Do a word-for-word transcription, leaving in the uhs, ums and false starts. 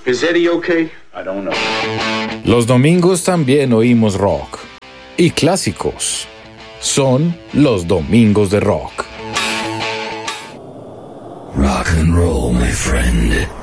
Is Eddie okay? I don't know. Los domingos también oímos rock. Y clásicos. Son los domingos de rock. Rock and roll, my friend.